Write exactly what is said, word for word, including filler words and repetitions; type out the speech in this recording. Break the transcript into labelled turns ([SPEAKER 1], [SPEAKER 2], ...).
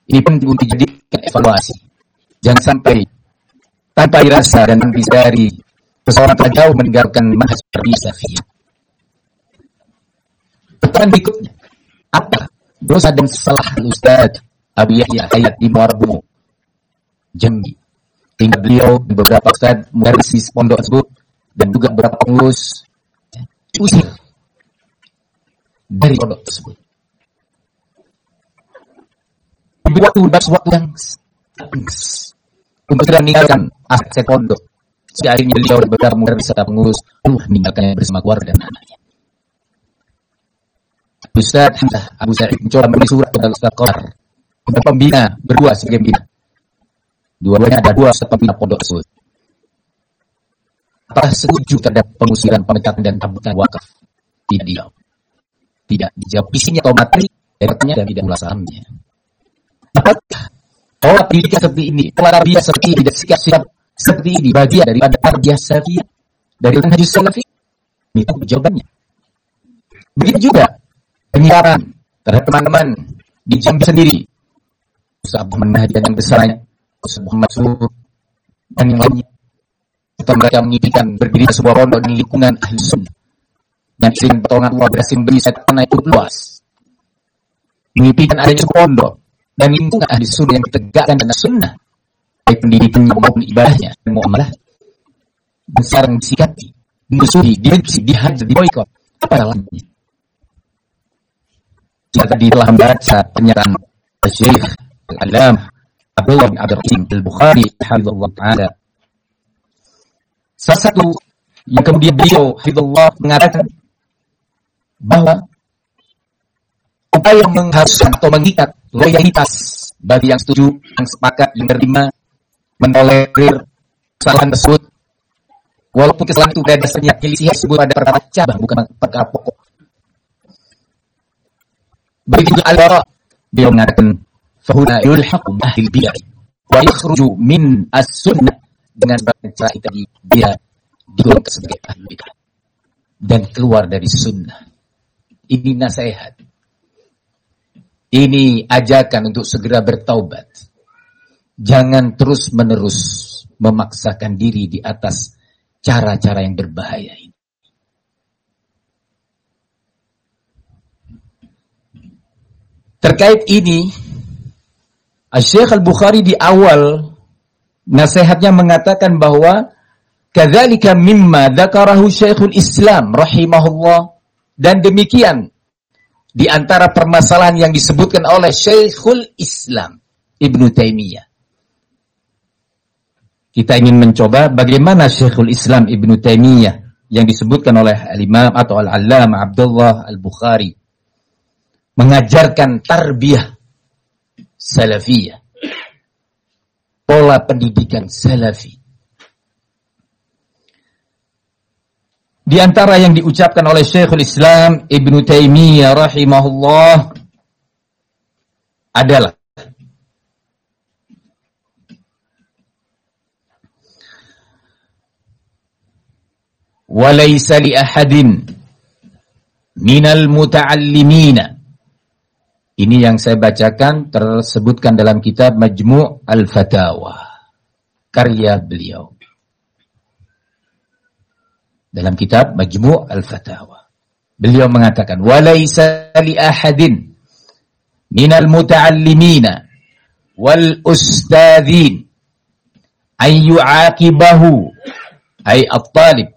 [SPEAKER 1] Ini penting untuk dijadikan evaluasi. Jangan sampai tanpa dirasa dan tanpa disadari seseorang telah jauh meninggalkan manhaj tarbiyah salafiyah. Pertanyaan berikutnya, apa dosa dan salah Ustaz Abu Yahya Hayat di Muarbu Jambi hingga beliau beberapa ustaz mengarusi pondok tersebut dan juga beberapa pengurus diusir dari pondok tersebut. Di waktu waktu yang untuk segera meninggalkan aset pondok. Si akhirnya beliau beberapa mengarusi serta pengurus uh, meninggalkannya bersama keluarga dan anaknya. Ustaz Hamzah Abu Sa'id mencoba menulis surat kepada Ustaz Qamar untuk pembina berdua sebagai pembina. Dua-duanya ada dua Ustaz pembina pondok tersebut. Apakah setuju terhadap pengusiran, pemecatan dan cabutan wakaf? Tidak dijawab. Tidak dijawab isinya atau materi datanya dan tidak ulas sahamnya. Apakah pola pendidikan seperti ini, pola tarbiyah seperti ini, sikap-sikap seperti ini bagian daripada tarbiyah salafiyah dari manhaj salafi? Itu jawabannya. Begitu juga penyiaran terhadap teman-teman di Jambi sendiri, Ustaz Muhammad Mahdi dan yang besarnya, Ustaz Muhammad Suruh dan yang lainnya. Atau mereka mengimpikan berdiri di sebuah pondok di lingkungan ahli sunnah yang sering pertolongan Allah berhasil beri tanah itu luas, mengimpikan adanya sebuah pondok dan lingkungan ahli sunnah yang ditegakkan dengan sunnah, baik pendidikannya maupun ibadahnya dan muamalah, besar disikapi, dimusuhi, dibenci, dihajar, diboikot. Apa alasannya? Jika tadi telah membaca pernyataan Syekh Al-Allamah Abdullah bin Abdurrahim Al-Bukhari hafizahullah taala, salah satu yang kemudian beliau hafizahullah mengatakan bahwa upaya mengharuskan atau mengikat loyalitas bagi yang setuju, yang sepakat, yang menerima, mentolerir kesalahan tersebut, walaupun kesalahan itu berada dasarnya selisih tersebut pada perkara cabang bukan perkara pokok. Begitu juga al-bara, beliau mengatakan fahuna yulhaqu ahlil bid'ah wa yakhruju min as-sunnah, dengan sebab cara tadi dia digolongkan sebagai ahli bid'ah dan keluar dari sunnah. Ini nasihat, ini ajakan untuk segera bertaubat. Jangan terus menerus memaksakan diri di atas cara-cara yang berbahaya ini. Terkait ini, Syekh Al-Bukhari di awal nasihatnya mengatakan bahwa kadzalika mimma dzakarahu Syekhul Islam rahimahullah, dan demikian di antara permasalahan yang disebutkan oleh Syekhul Islam Ibnu Taimiyah. Kita ingin mencoba bagaimana Syekhul Islam Ibnu Taimiyah yang disebutkan oleh Al-Imam atau Al-Allamah Abdullah Al-Bukhari mengajarkan tarbiyah salafiyah, pola pendidikan salafi. Di antara yang diucapkan oleh Syekhul Islam Ibnu Taimiyah rahimahullah adalah walaysa li ahadin minal muta'allimina. Ini yang saya bacakan tersebutkan dalam kitab Majmu' Al-Fatawa, karya beliau. Dalam kitab Majmu' Al-Fatawa, beliau mengatakan walaysa li ahadin minal muta'allimina wal ustadzin ay yu'aqibahu ay at-talib